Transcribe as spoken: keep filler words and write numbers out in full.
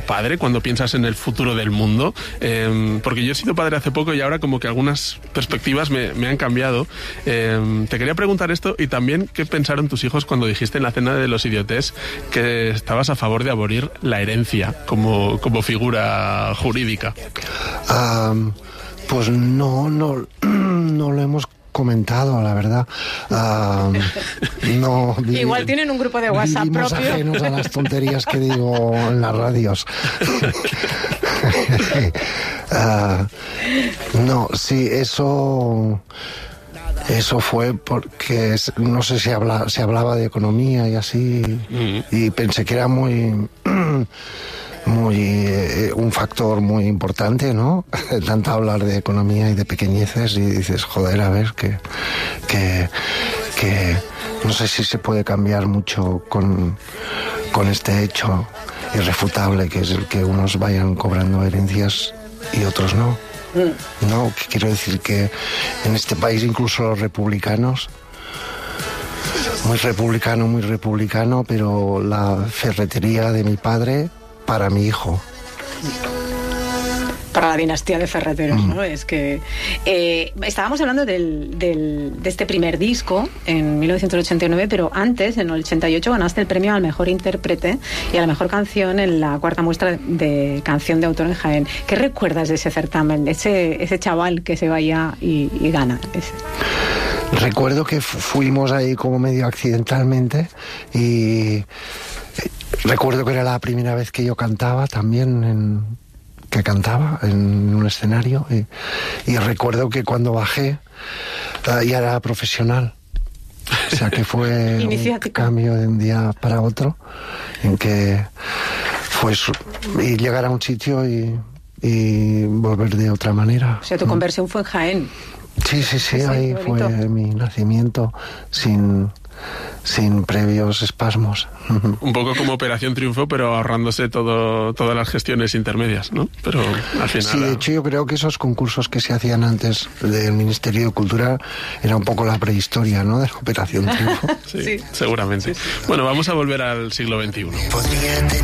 padre cuando piensas en el futuro del mundo? Eh, porque yo he sido padre hace poco y ahora como que algunas perspectivas me, me han cambiado. Eh, te quería preguntar esto y también qué pensaron tus hijos cuando dijiste en la cena de los idiotés que estabas a favor de abolir la herencia como, como figura jurídica. Um, pues no, no, no lo hemos comentado, la verdad. Uh, no, vi, Igual tienen un grupo de WhatsApp vivimos propio. ajenos a las tonterías que digo en las radios. uh, no, sí, eso... Eso fue porque no sé si habla, se hablaba de economía y así, mm. y pensé que era muy... muy eh, un factor muy importante, ¿no? Tanto hablar de economía y de pequeñeces y dices, joder, a ver, que, que, que no sé si se puede cambiar mucho con, con este hecho irrefutable que es el que unos vayan cobrando herencias y otros no. Mm. No, que quiero decir que en este país incluso los republicanos, muy republicano, muy republicano, pero la ferretería de mi padre para mi hijo. Para la dinastía de ferreteros, mm. ¿no? Es que eh, estábamos hablando del, del, de este primer disco en mil novecientos ochenta y nueve, pero antes, en el ochenta y ocho, ganaste el premio al mejor intérprete y a la mejor canción en la cuarta muestra de canción de autor en Jaén. ¿Qué recuerdas de ese certamen? Ese, ese chaval que se vaya y, y gana. Ese. Recuerdo que fuimos ahí como medio accidentalmente y recuerdo que era la primera vez que yo cantaba también, en, que cantaba en un escenario y, y recuerdo que cuando bajé uh, ya era profesional. O sea que fue un cambio de un día para otro en que fue su, y llegar a un sitio y, y volver de otra manera. O sea, tu conversión fue en Jaén. Sí, sí, sí, ahí fue mi nacimiento sin, sin previos espasmos. Un poco como Operación Triunfo, pero ahorrándose todo, todas las gestiones intermedias, ¿no? Pero al final... Sí, de hecho yo creo que esos concursos que se hacían antes del Ministerio de Cultura era un poco la prehistoria, ¿no? De la Operación Triunfo. Sí, sí, seguramente. Sí, sí. Bueno, vamos a volver al siglo veintiuno.